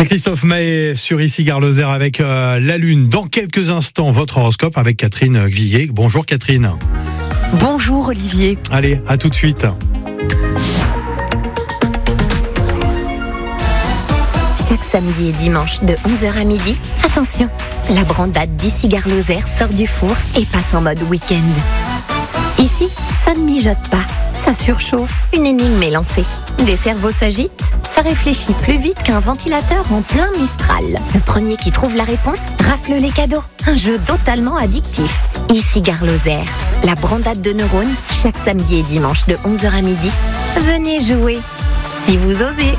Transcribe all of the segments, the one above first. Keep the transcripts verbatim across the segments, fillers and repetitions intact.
C'est Christophe Mahé sur Ici Gare Lozère avec euh, la Lune. Dans quelques instants, votre horoscope avec Catherine Gvillier. Bonjour Catherine. Bonjour Olivier. Allez, à tout de suite. Chaque samedi et dimanche de onze heures à midi, attention, la brandade d'Ici Gare Lozère sort du four et passe en mode week-end. Ici, ça ne mijote pas, ça surchauffe, une énigme est lancée. Des cerveaux s'agitent, ça réfléchit plus vite qu'un ventilateur en plein Mistral. Le premier qui trouve la réponse rafle les cadeaux. Un jeu totalement addictif. Ici Gare Lozère, la brandade de neurones, chaque samedi et dimanche de onze heures à midi. Venez jouer, si vous osez.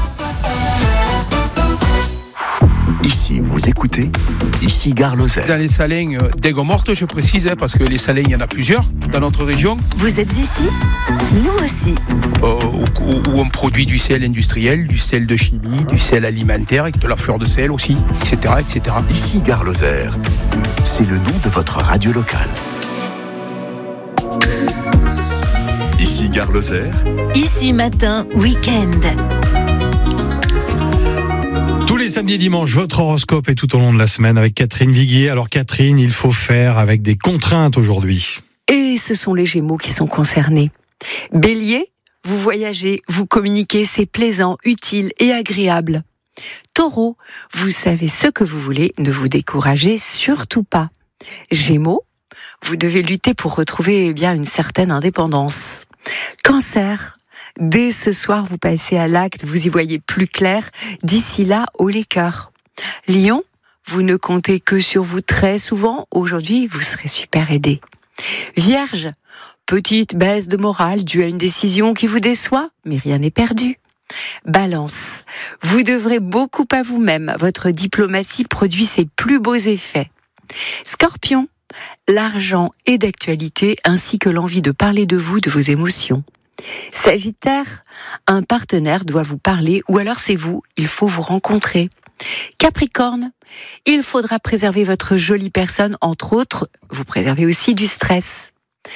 Ici, vous écoutez Ici Gare Lozère. Dans les salins euh, d'Aigues-Mortes, je précise, hein, parce que les salins, il y en a plusieurs dans notre région. Vous êtes ici ? Nous aussi. Euh, où, où on produit du sel industriel, du sel de chimie, du sel alimentaire, avec de la fleur de sel aussi, et cetera, et cetera. Ici Gare Lozère, c'est le nom de votre radio locale. Ici Gare Lozère. Ici matin, week-end. Tous les samedis et dimanches, votre horoscope est tout au long de la semaine avec Catherine Gvillier. Alors Catherine, il faut faire avec des contraintes aujourd'hui. Et ce sont les Gémeaux qui sont concernés. Bélier, vous voyagez, vous communiquez, c'est plaisant, utile et agréable. Taureau, vous savez ce que vous voulez, ne vous découragez surtout pas. Gémeaux, vous devez lutter pour retrouver eh bien une certaine indépendance. Cancer, dès ce soir, vous passez à l'acte, vous y voyez plus clair. D'ici là, haut les cœurs. Lion, vous ne comptez que sur vous très souvent. Aujourd'hui, vous serez super aidé. Vierge, petite baisse de morale due à une décision qui vous déçoit, mais rien n'est perdu. Balance, vous devrez beaucoup à vous-même. Votre diplomatie produit ses plus beaux effets. Scorpion, l'argent est d'actualité ainsi que l'envie de parler de vous, de vos émotions. Sagittaire, un partenaire doit vous parler ou alors c'est vous, il faut vous rencontrer. Capricorne, il faudra préserver votre jolie personne, entre autres, vous préservez aussi du stress.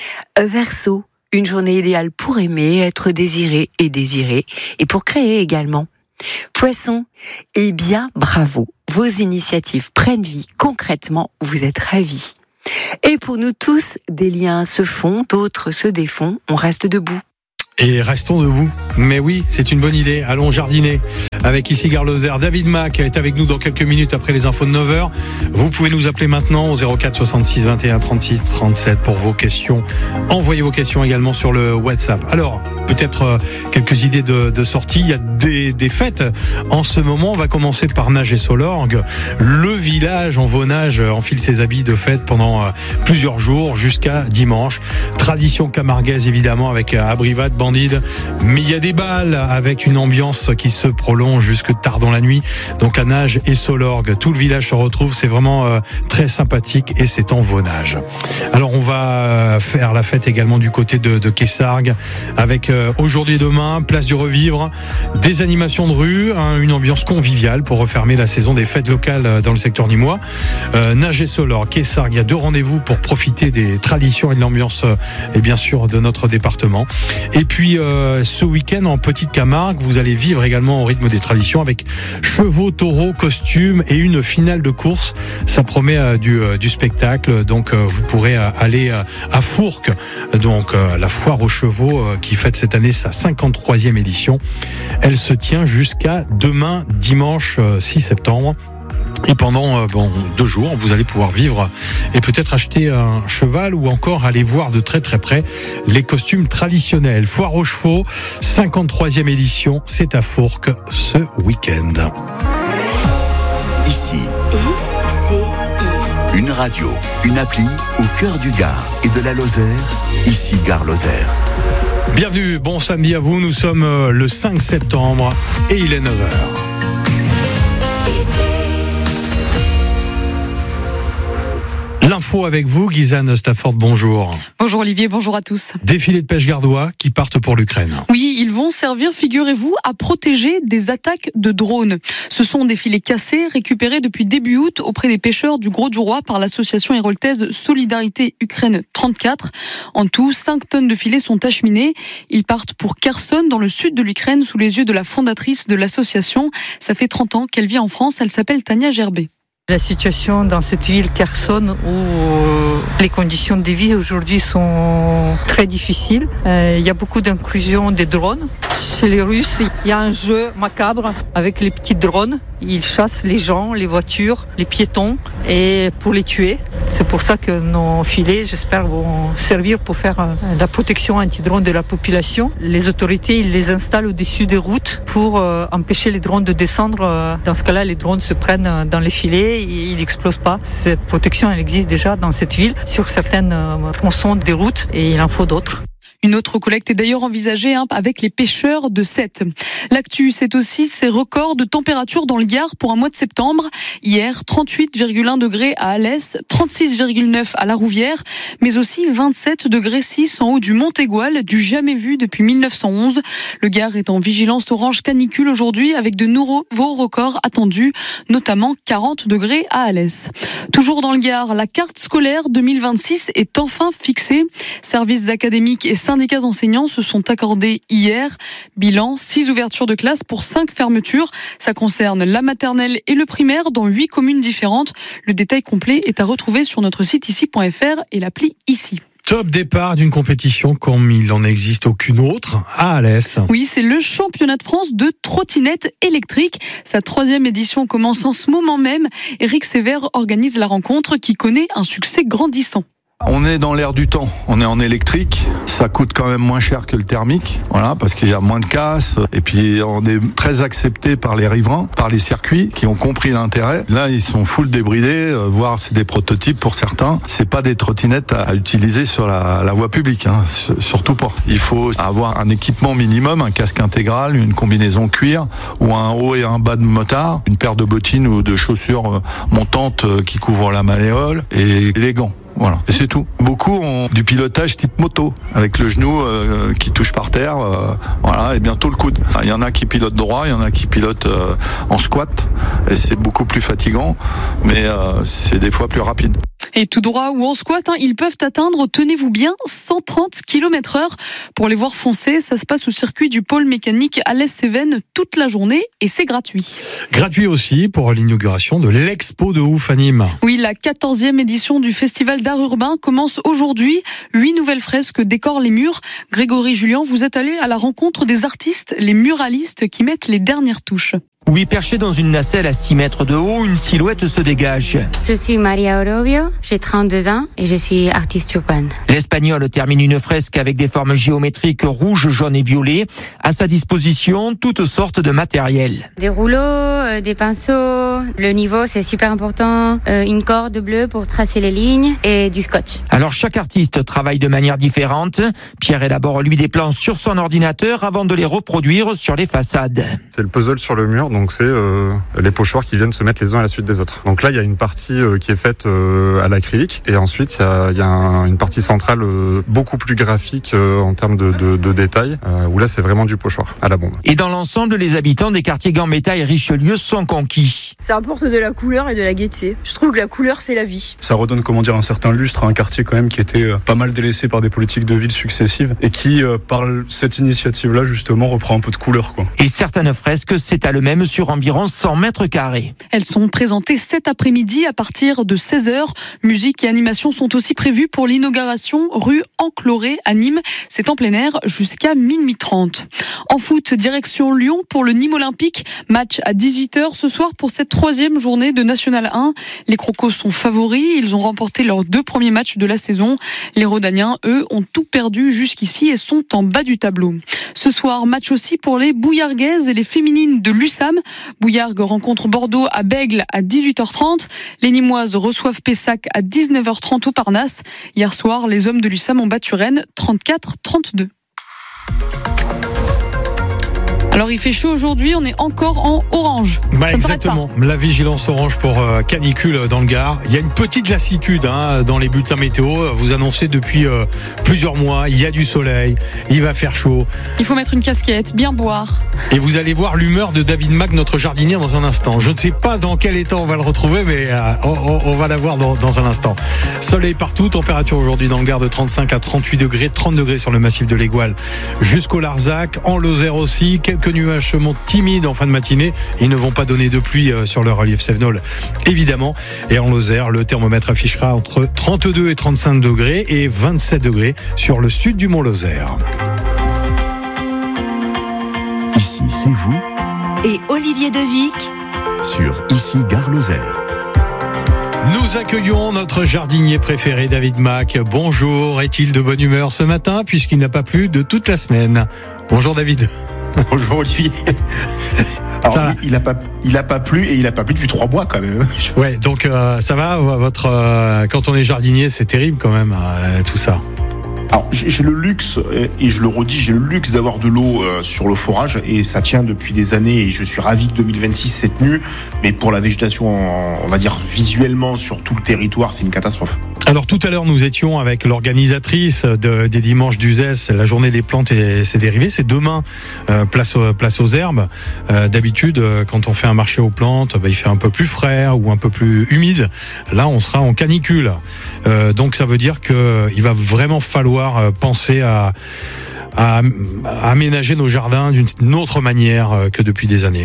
Verseau, une journée idéale pour aimer, être désiré et désiré, et pour créer également. Poisson, eh bien bravo, vos initiatives prennent vie, concrètement, vous êtes ravis. Et pour nous tous, des liens se font, d'autres se défont, on reste debout. Et restons debout. Mais oui, c'est une bonne idée. Allons jardiner avec Ici Gare Lozère. David Mac est avec nous dans quelques minutes après les infos de neuf heures. Vous pouvez nous appeler maintenant au zéro quatre soixante-six vingt et un trente-six trente-sept pour vos questions. Envoyez vos questions également sur le WhatsApp. Alors, peut-être euh, quelques idées de, de sortie. Il y a des, des fêtes en ce moment. On va commencer par Nage et Solorgue. Le village en Vaunage enfile ses habits de fête pendant euh, plusieurs jours jusqu'à dimanche. Tradition camarguaise évidemment avec euh, Abrivat, mais il y a des balles avec une ambiance qui se prolonge jusque tard dans la nuit. Donc à Nage et Solorgue, tout le village se retrouve. C'est vraiment euh, très sympathique et c'est en Vaunage. Alors on va faire la fête également du côté de, de Quessargues avec euh, aujourd'hui et demain, place du Revivre, des animations de rue, hein, une ambiance conviviale pour refermer la saison des fêtes locales dans le secteur nîmois. Euh, Nage et Solorgue, Quessargues, il y a deux rendez-vous pour profiter des traditions et de l'ambiance euh, et bien sûr de notre département. Et puis Puis euh, ce week-end en Petite Camargue, vous allez vivre également au rythme des traditions avec chevaux, taureaux, costumes et une finale de course. Ça promet euh, du, euh, du spectacle. Donc euh, vous pourrez euh, aller euh, à Fourques, donc euh, la foire aux chevaux euh, qui fête cette année sa cinquante-troisième édition. Elle se tient jusqu'à demain dimanche euh, six septembre. Et pendant euh, bon, deux jours, vous allez pouvoir vivre et peut-être acheter un cheval ou encore aller voir de très très près les costumes traditionnels. Foire aux chevaux, cinquante-troisième édition, c'est à Fourques ce week-end. Ici, une radio, une appli au cœur du Gard et de la Lozère. Ici Gare Lozère. Bienvenue, bon samedi à vous, nous sommes le cinq septembre et il est neuf heures. L'info avec vous, Ghislaine Stafford, bonjour. Bonjour Olivier, bonjour à tous. Défilé de pêche gardois qui partent pour l'Ukraine. Oui, ils vont servir, figurez-vous, à protéger des attaques de drones. Ce sont des filets cassés récupérés depuis début août auprès des pêcheurs du Gros du Roi par l'association héroltaise Solidarité Ukraine trente-quatre. En tout, cinq tonnes de filets sont acheminés. Ils partent pour Kherson, dans le sud de l'Ukraine, sous les yeux de la fondatrice de l'association. Ça fait trente ans qu'elle vit en France, elle s'appelle Tania Gerbet. La situation dans cette ville Kherson où les conditions de vie aujourd'hui sont très difficiles. Euh, il y a beaucoup d'inclusion des drones. Chez les Russes, il y a un jeu macabre avec les petits drones. Ils chassent les gens, les voitures, les piétons et pour les tuer. C'est pour ça que nos filets, j'espère, vont servir pour faire la protection anti-drone de la population. Les autorités, ils les installent au-dessus des routes pour euh, empêcher les drones de descendre. Dans ce cas-là, les drones se prennent dans les filets et ils n'explosent pas. Cette protection, elle existe déjà dans cette ville, sur certaines euh, tronçons des routes, et il en faut d'autres. Une autre collecte est d'ailleurs envisagée hein, avec les pêcheurs de Sète. L'actu, c'est aussi ces records de température dans le Gard pour un mois de septembre. Hier, trente-huit virgule un degrés à Alès, trente-six virgule neuf à La Rouvière, mais aussi vingt-sept virgule six en haut du Mont-Égual, du jamais vu depuis mille neuf cent onze. Le Gard est en vigilance orange canicule aujourd'hui avec de nouveaux records attendus, notamment quarante degrés à Alès. Toujours dans le Gard, la carte scolaire deux mille vingt-six est enfin fixée. Services académiques et syndicats enseignants se sont accordés hier. Bilan, six ouvertures de classe pour cinq fermetures. Ça concerne la maternelle et le primaire dans huit communes différentes. Le détail complet est à retrouver sur notre site ici point f r et l'appli Ici. Top départ d'une compétition comme il n'en existe aucune autre à Alès. Oui, c'est le championnat de France de trottinette électrique. Sa troisième édition commence en ce moment même. Éric Sévère organise la rencontre qui connaît un succès grandissant. On est dans l'air du temps, on est en électrique, ça coûte quand même moins cher que le thermique, voilà, parce qu'il y a moins de casse, et puis on est très accepté par les riverains, par les circuits, qui ont compris l'intérêt. Là, ils sont full débridés, euh, voire c'est des prototypes pour certains. C'est pas des trottinettes à, à utiliser sur la, la voie publique, hein, surtout pas. Il faut avoir un équipement minimum, un casque intégral, une combinaison cuir, ou un haut et un bas de motard, une paire de bottines ou de chaussures euh, montantes euh, qui couvrent la malléole, et les gants. Voilà, et c'est tout. Beaucoup ont du pilotage type moto, avec le genou euh, qui touche par terre, euh, voilà, et bientôt le coude. Il y en a qui pilotent droit, il y en a qui pilotent euh, en squat, et c'est beaucoup plus fatigant, mais euh, c'est des fois plus rapide. Et tout droit ou en squat, hein, ils peuvent atteindre, tenez-vous bien, cent trente kilomètres heure. Pour les voir foncer, ça se passe au circuit du pôle mécanique Alès-Cévennes toute la journée et c'est gratuit. Gratuit aussi pour l'inauguration de l'Expo de Ouf à Nîmes. Oui, la quatorzième édition du Festival d'art urbain commence aujourd'hui. Huit nouvelles fresques décorent les murs. Grégory Julien, vous êtes allé à la rencontre des artistes, les muralistes qui mettent les dernières touches. Oui, perché dans une nacelle à six mètres de haut, une silhouette se dégage. Je suis Maria Orobio, j'ai trente-deux ans et je suis artiste urbaine. L'Espagnol termine une fresque avec des formes géométriques rouges, jaunes et violets. À sa disposition, toutes sortes de matériel. Des rouleaux, euh, des pinceaux, le niveau c'est super important, euh, une corde bleue pour tracer les lignes et du scotch. Alors chaque artiste travaille de manière différente. Pierre élabore lui des plans sur son ordinateur avant de les reproduire sur les façades. C'est le puzzle sur le mur. Donc c'est euh, les pochoirs qui viennent se mettre les uns à la suite des autres. Donc là il y a une partie euh, qui est faite euh, à l'acrylique et ensuite il y a, y a un, une partie centrale euh, beaucoup plus graphique euh, en termes de, de, de détails euh, où là c'est vraiment du pochoir à la bombe. Et dans l'ensemble, les habitants des quartiers Gambetta et Richelieu sont conquis. Ça apporte de la couleur et de la gaieté. Je trouve que la couleur c'est la vie. Ça redonne comment dire un certain lustre à un quartier quand même qui était euh, pas mal délaissé par des politiques de ville successives et qui euh, par cette initiative là justement reprend un peu de couleur quoi. Et certaines fresques s'étalent même sur environ cent mètres carrés. Elles sont présentées cet après-midi à partir de seize heures. Musique et animation sont aussi prévues pour l'inauguration rue Encloré à Nîmes. C'est en plein air jusqu'à minuit trente. En foot, direction Lyon pour le Nîmes Olympique. Match à dix-huit heures ce soir pour cette troisième journée de National un. Les Crocos sont favoris. Ils ont remporté leurs deux premiers matchs de la saison. Les Rodaniens, eux, ont tout perdu jusqu'ici et sont en bas du tableau. Ce soir, match aussi pour les Bouillarguaises et les féminines de l'U S A M. Bouillargues rencontre Bordeaux à Bègles à dix-huit heures trente. Les Nîmoises reçoivent Pessac à dix-neuf heures trente au Parnasse. Hier soir, les hommes de l'U S A M ont battu Rennes trente-quatre à trente-deux. Alors il fait chaud aujourd'hui, on est encore en orange. Bah Ça exactement, la vigilance orange pour euh, canicule dans le Gard. Il y a une petite lassitude hein, dans les bulletins météo. Vous annoncez depuis euh, plusieurs mois, il y a du soleil, il va faire chaud. Il faut mettre une casquette, bien boire. Et vous allez voir l'humeur de David Mac, notre jardinier, dans un instant. Je ne sais pas dans quel état on va le retrouver, mais euh, on, on va l'avoir dans, dans un instant. Soleil partout, température aujourd'hui dans le Gard de trente-cinq à trente-huit degrés, trente degrés sur le massif de l'Égoile jusqu'au Larzac, en Lozère aussi. Quelques nuages se montent timides en fin de matinée. Ils ne vont pas donner de pluie sur le relief Cévenol, évidemment. Et en Lozère, le thermomètre affichera entre trente-deux et trente-cinq degrés et vingt-sept degrés sur le sud du Mont-Lozère. Ici, c'est vous. Et Olivier Devic Sur Ici, Gare Lozère. Nous accueillons notre jardinier préféré, David Mac. Bonjour, est-il de bonne humeur ce matin puisqu'il n'a pas plu de toute la semaine? Bonjour David. Bonjour Olivier. Alors, ça lui, il a pas, il a pas plu et il a pas plu depuis trois mois quand même. Ouais, donc euh, ça va. Votre euh, quand on est jardinier, c'est terrible quand même euh, tout ça. Alors j'ai le luxe, et je le redis, j'ai le luxe d'avoir de l'eau sur le forage et ça tient depuis des années et je suis ravi que deux mille vingt-six s'est tenu, mais pour la végétation, on va dire visuellement sur tout le territoire, c'est une catastrophe. Alors tout à l'heure, nous étions avec l'organisatrice de, des dimanches d'U Z E S, la journée des plantes et ses dérivés. C'est demain, euh, place, place aux herbes. Euh, d'habitude, euh, quand on fait un marché aux plantes, bah, il fait un peu plus frais ou un peu plus humide. Là, on sera en canicule. Euh, donc ça veut dire que il va vraiment falloir penser à, à, à aménager nos jardins d'une autre manière que depuis des années.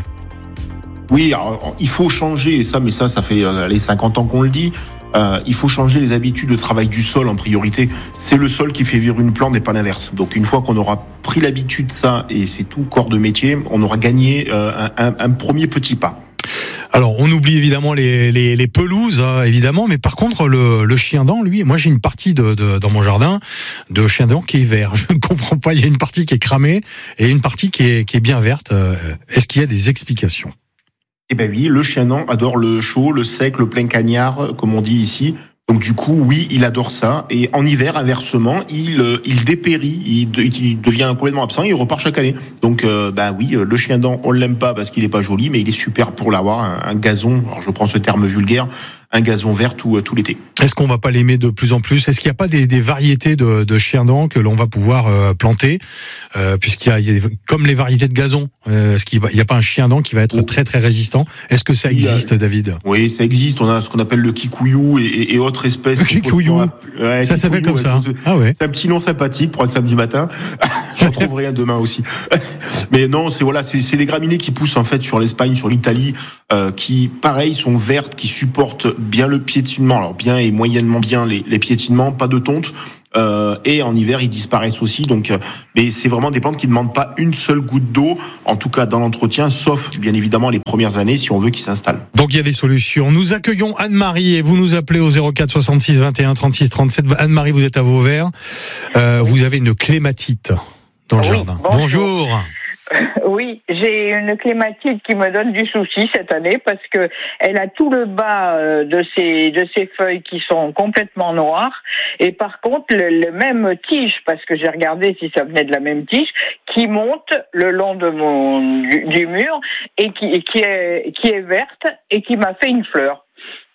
Oui, alors, il faut changer, et ça, mais ça, ça fait euh, les cinquante ans qu'on le dit. Euh, il faut changer les habitudes de travail du sol en priorité. C'est le sol qui fait vivre une plante et pas l'inverse. Donc une fois qu'on aura pris l'habitude de ça, et c'est tout corps de métier, on aura gagné euh, un, un, un premier petit pas. Alors, on oublie évidemment les, les, les pelouses, hein, évidemment, mais par contre, le, le chien-dent, lui, moi j'ai une partie de, de, dans mon jardin de chien-dent qui est vert. Je ne comprends pas, il y a une partie qui est cramée et une partie qui est, qui est bien verte. Est-ce qu'il y a des explications ? Eh ben oui, le chien-dent adore le chaud, le sec, le plein cagnard, comme on dit ici. Donc du coup, oui, il adore ça. Et en hiver, inversement, il il dépérit, il, de, il devient complètement absent, il repart chaque année. Donc euh, bah oui, le chien-dent, on l'aime pas parce qu'il est pas joli, mais il est super pour l'avoir, un, un gazon. Alors je prends ce terme vulgaire, un gazon vert tout, tout l'été. Est-ce qu'on va pas l'aimer de plus en plus ? Est-ce qu'il n'y a pas des, des variétés de, de chien-dent que l'on va pouvoir euh, planter, euh, puisqu'il y a, il y a comme les variétés de gazon, euh, est-ce qu'il n'y a pas un chien-dent qui va être oh. très très résistant ? Est-ce que ça existe, a, David ? Oui, ça existe. On a ce qu'on appelle le kikuyu et, et, et autres espèces. Le kikuyu, ouais, ça s'appelle comme ça. C'est, ah ouais. C'est un petit nom sympathique pour un samedi matin. J'en trouverai un demain aussi. Mais non, c'est voilà, c'est, c'est des graminées qui poussent en fait sur l'Espagne, sur l'Italie, euh, qui pareil sont vertes, qui supportent bien le piétinement, alors bien et moyennement bien les, les piétinements, pas de tonte. Euh, et en hiver ils disparaissent aussi. Donc, euh, mais c'est vraiment des plantes qui ne demandent pas une seule goutte d'eau, en tout cas dans l'entretien, sauf bien évidemment les premières années si on veut qu'ils s'installent. Donc il y a des solutions. Nous accueillons Anne-Marie et vous nous appelez au zéro quatre soixante-six vingt et un trente-six trente-sept. Anne-Marie, vous êtes à Vauvert. Euh, vous avez une clématite dans le oui, jardin. Bonjour. Bonjour. Oui, j'ai une clématite qui me donne du souci cette année parce que elle a tout le bas de ses de ses feuilles qui sont complètement noires et par contre le, le même tige, parce que j'ai regardé si ça venait de la même tige, qui monte le long de mon du, du mur et qui et qui est qui est verte et qui m'a fait une fleur.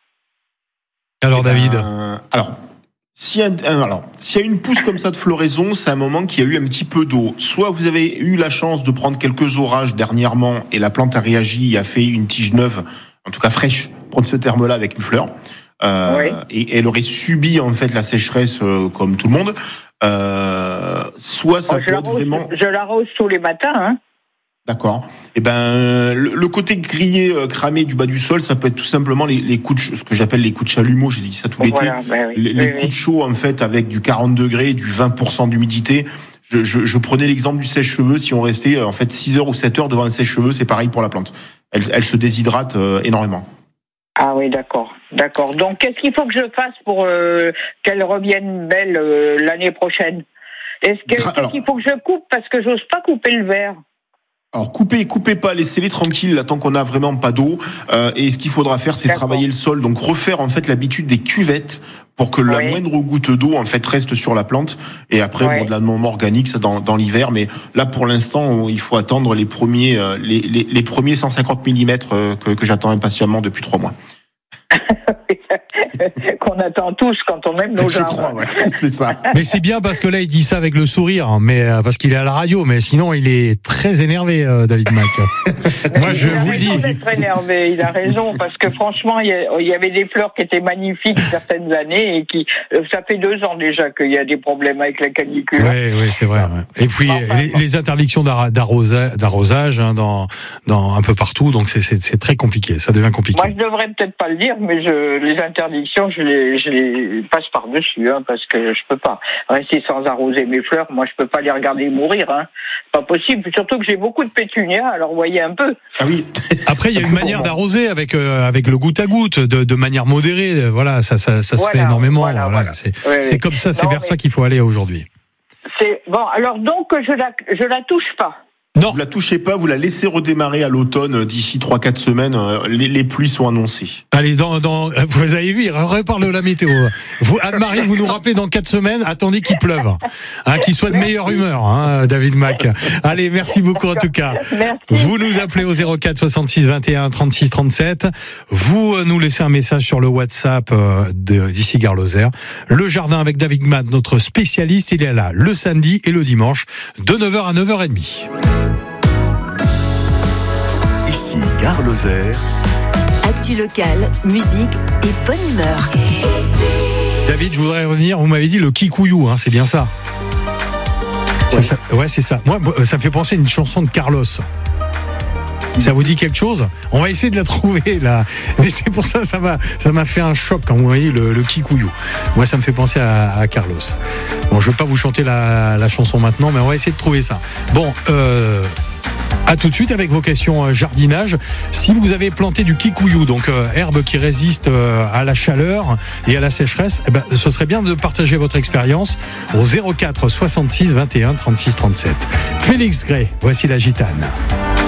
Alors David, euh, alors S'il y, a, alors, s'il y a une pousse comme ça de floraison, c'est un moment qu'il y a eu un petit peu d'eau. Soit vous avez eu la chance de prendre quelques orages dernièrement et la plante a réagi et a fait une tige neuve, en tout cas fraîche, prendre ce terme-là avec une fleur. Euh, oui. Et elle aurait subi en fait la sécheresse euh, comme tout le monde. Euh, soit ça oh, peut être vraiment... Je l'arrose tous les matins, hein. D'accord. Eh ben, le, le côté grillé, euh, cramé du bas du sol, ça peut être tout simplement les, les coups de, ce que j'appelle les coups de chalumeau. J'ai dit ça tout bon, l'été. Voilà, ben oui, les, oui, les coups oui. de chaud, en fait, avec du quarante degrés, du vingt pour cent d'humidité. Je, je, je prenais l'exemple du sèche-cheveux. Si on restait, en fait, six heures ou sept heures devant un sèche-cheveux, c'est pareil pour la plante. Elle, elle se déshydrate euh, énormément. Ah oui, d'accord, d'accord. Donc, qu'est-ce qu'il faut que je fasse pour euh, qu'elle revienne belle euh, l'année prochaine ? Est-ce que, Alors, qu'est-ce qu'il faut que je coupe parce que j'ose pas couper le verre ? Alors coupez, coupez pas, laissez-les tranquilles là, tant qu'on a vraiment pas d'eau. Euh, et ce qu'il faudra faire, c'est D'accord. travailler le sol, donc refaire en fait l'habitude des cuvettes pour que oui. la moindre goutte d'eau en fait reste sur la plante. Et après, oui. bon, de l'amendement organique, ça dans, dans l'hiver. Mais là, pour l'instant, il faut attendre les premiers, euh, les, les, les premiers cent cinquante millimètres euh, que, que j'attends impatiemment depuis trois mois. Qu'on attend tous quand on aime nos jardins. Ouais, c'est ça. Mais c'est bien parce que là il dit ça avec le sourire, mais euh, parce qu'il est à la radio, mais sinon il est très énervé, euh, David Mack. Moi je vous le dis. Il a raison d'être énervé, il a raison parce que franchement il y avait des fleurs qui étaient magnifiques certaines années et qui ça fait deux ans déjà qu'il y a des problèmes avec la canicule. Oui, oui, c'est vrai. Ouais. Et puis enfin, les, les interdictions d'arrosage, d'arrosage hein, dans dans un peu partout, donc c'est c'est, c'est très compliqué. Ça devient compliqué. Moi je devrais peut-être pas le dire, mais je les interdictions, je les, je les passe par-dessus, hein, parce que je peux pas rester sans arroser mes fleurs. Moi, je peux pas les regarder mourir, hein. Pas possible. Surtout que j'ai beaucoup de pétunias, alors voyez un peu. Ah oui. Après, il y a une manière d'arroser avec euh, avec le goutte à goutte, de, de manière modérée. Voilà, ça ça, ça voilà, se fait énormément. Voilà, voilà. Voilà. C'est, oui, c'est oui. comme ça, c'est non, vers ça qu'il faut aller aujourd'hui. C'est bon. Alors donc, je la je la touche pas. Non. Vous la touchez pas, vous la laissez redémarrer à l'automne d'ici trois quatre semaines. Les, les pluies sont annoncées. Allez, dans, dans, vous avez vu, il reparle de la météo. Vous, Anne-Marie, vous nous rappelez dans quatre semaines, attendez qu'il pleuve. Hein, qu'il soit de meilleure humeur, hein, David Mack. Allez, merci beaucoup en tout cas. Merci. Vous nous appelez au zéro quatre soixante-six vingt et un trente-six trente-sept. Vous nous laissez un message sur le WhatsApp de, d'ici Gare Lozère. Le jardin avec David Mack, notre spécialiste, il est là le samedi et le dimanche de neuf heures à neuf heures trente. Ici Gare Lozère. Actu locale, musique et bonne humeur. David, je voudrais revenir, vous m'avez dit le kikuyu, hein, c'est bien ça. C'est ça. Ouais, c'est ça. Moi, ça me fait penser à une chanson de Carlos. Ça vous dit quelque chose ? On va essayer de la trouver là. Mais c'est pour ça, ça m'a, ça m'a fait un choc quand vous voyez le, le kikuyu. Moi, ça me fait penser à, à Carlos. Bon, je ne vais pas vous chanter la, la chanson maintenant, mais on va essayer de trouver ça. Bon, euh, à tout de suite avec vos questions jardinage. Si vous avez planté du kikuyu, donc euh, herbe qui résiste euh, à la chaleur et à la sécheresse, eh ben, ce serait bien de partager votre expérience au zéro quatre soixante-six vingt et un trente-six trente-sept. Félix Gray, voici la gitane.